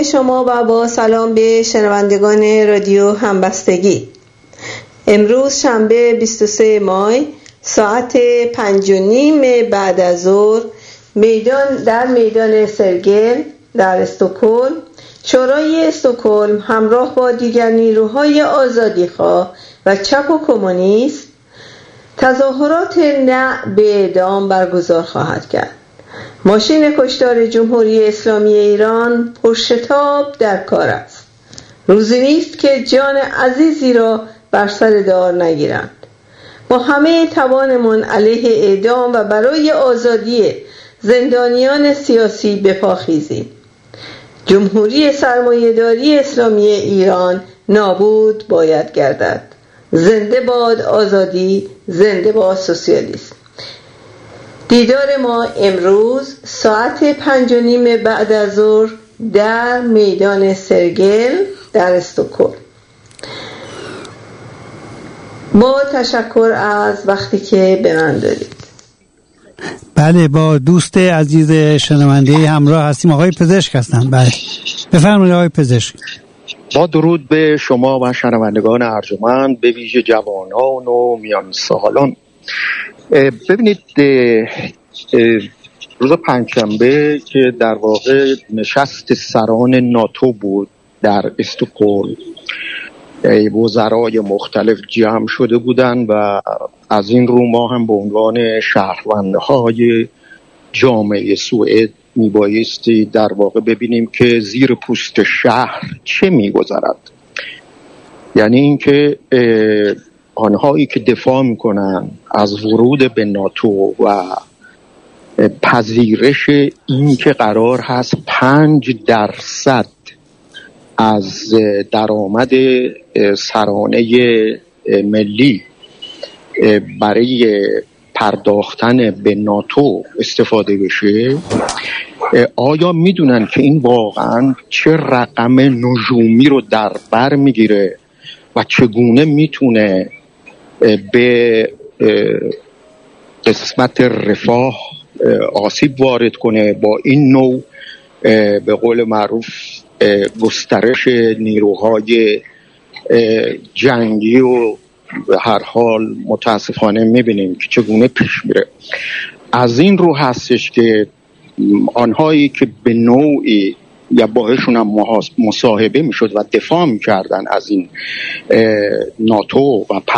شما و با سلام به شنوندگان رادیو همبستگی. امروز شنبه 23 مای ساعت 5:30 بعد از ظهر در میدان سرگل در استکهلم، شورای استکهلم همراه با دیگر نیروهای آزادیخواه و چپ و کمونیست تظاهرات نه به اعدام برگزار خواهد کرد. ماشین کشتار جمهوری اسلامی ایران پرشتاب در کار است. روزی نیست که جان عزیزی را بر سر دار نگیرند. با همه توانمان علیه اعدام و برای آزادی زندانیان سیاسی به پا خیزیم. جمهوری سرمایه‌داری اسلامی ایران نابود باید گردد. زنده باد آزادی، زنده باد سوسیالیسم. دیدار ما امروز ساعت 5:30 بعد از ظهر در میدان سرگل در استکهلم. با تشکر از وقتی که به من دادید. بله، با دوست عزیز شنونده همراه هستیم. آقای پزشک هستن. بله بفرمایید آقای پزشک. با درود به شما و شنوندگان ارجمند، به ویژه جوانان و میان سالان. ببینید، روز پنجشنبه که در واقع نشست سران ناتو بود در استکهلم، وزرای مختلف جمع شده بودند و از این رو ما هم به عنوان شهروندهای جامعه سوئد میبایستی در واقع ببینیم که زیر پوست شهر چه میگذرد. یعنی اینکه آنهایی که دفاع میکنن از ورود به ناتو و پذیرش این که قرار هست 5% از درآمد سرانه ملی برای پرداختن به ناتو استفاده بشه، آیا میدونن که این واقعا چه رقم نجومی رو در بر میگیره و چگونه میتونه به قسمت رفاه آسیب وارد کنه با این نوع به قول معروف گسترش نیروهای جنگی و به هر حال متاسفانه میبینیم که چگونه پیش میره. از این رو هستش که آنهایی که به نوعی یا باهاشون هم مصاحبه میشد و دفاع میکردن از این ناتو و